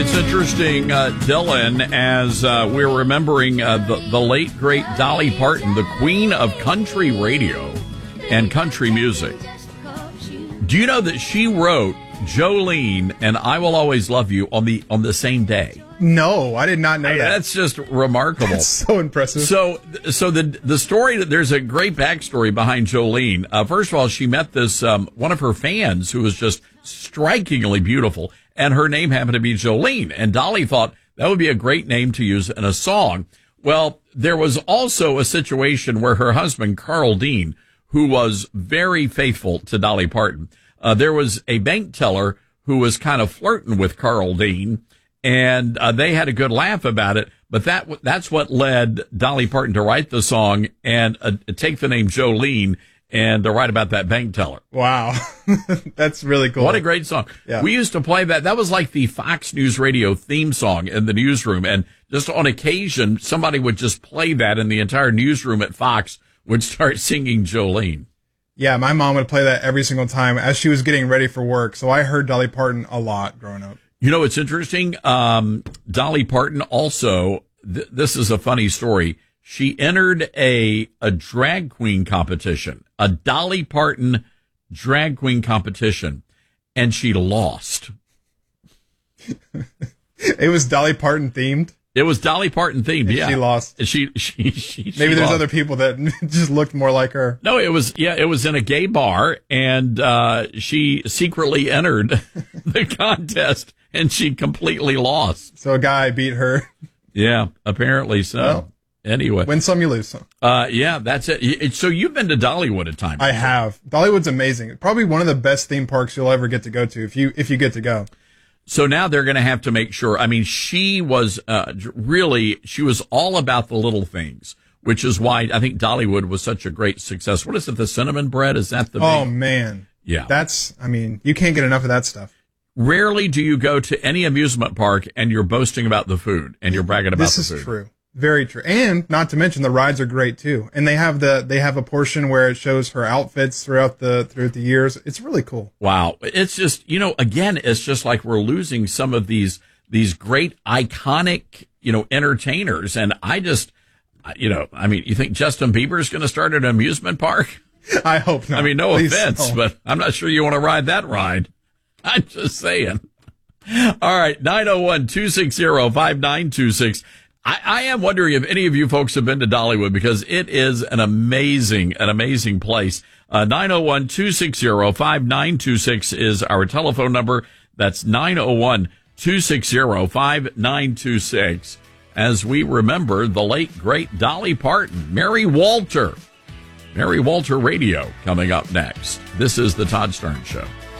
it's interesting, Dylan, as we're remembering the late, great Dolly Parton, the queen of country radio and country music. Do you know that she wrote Jolene and I Will Always Love You on the same day? No, I did not know that. That's just remarkable. That's so impressive. So the story, there's a great backstory behind Jolene. First of all, she met this one of her fans who was just strikingly beautiful, and her name happened to be Jolene. And Dolly thought that would be a great name to use in a song. Well, there was also a situation where her husband, Carl Dean, who was very faithful to Dolly Parton, there was a bank teller who was kind of flirting with Carl Dean. And they had a good laugh about it, but that's what led Dolly Parton to write the song and take the name Jolene and to write about that bank teller. Wow. That's really cool. What a great song. Yeah. We used to play that. That was like the Fox News Radio theme song in the newsroom. And just on occasion, somebody would just play that and the entire newsroom at Fox would start singing Jolene. Yeah, my mom would play that every single time as she was getting ready for work. So I heard Dolly Parton a lot growing up. You know, it's interesting. Dolly Parton also, this is a funny story. She entered a drag queen competition, a Dolly Parton drag queen competition, and she lost. It was Dolly Parton themed? It was Dolly Parton themed, yeah. She lost. She Maybe there's lost. other people that just looked more like her. No, it was in a gay bar, and she secretly entered the contest. And she completely lost. So a guy beat her. Yeah, apparently so. Well, anyway. Win some, you lose some. Yeah, that's it. So you've been to Dollywood a time. I have. Dollywood's amazing. Probably one of the best theme parks you'll ever get to go to if you get to go. So now they're going to have to make sure. I mean, she was she was all about the little things, which is why I think Dollywood was such a great success. What is it? The cinnamon bread? Is that the Oh, man. Yeah. You can't get enough of that stuff. Rarely do you go to any amusement park and you're boasting about the food and you're bragging about the food. This is true. Very true. And not to mention the rides are great too. And they have a portion where it shows her outfits throughout the years. It's really cool. Wow. It's just, again, it's just like we're losing some of these great iconic, entertainers. And you think Justin Bieber is going to start an amusement park? I hope not. I mean, no Please offense, don't. but I'm not sure you want to ride that ride. I'm just saying. All right, 901-260-5926. I am wondering if any of you folks have been to Dollywood because it is an amazing place. 901-260-5926 is our telephone number. That's 901-260-5926. As we remember the late, great Dolly Parton, Mary Walter Radio coming up next. This is the Todd Stern Show.